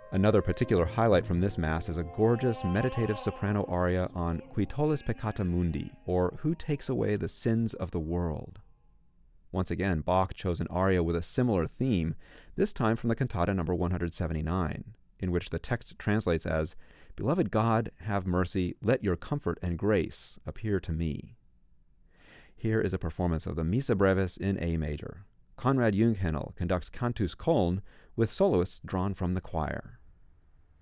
Another particular highlight from this Mass is a gorgeous meditative soprano aria on Qui tollis peccata mundi, or Who Takes Away the Sins of the World. Once again, Bach chose an aria with a similar theme, this time from the cantata number 179, in which the text translates as, "Beloved God, have mercy, let your comfort and grace appear to me." Here is a performance of the Missa Brevis in A major. Konrad Junghänel conducts Cantus Köln with soloists drawn from the choir.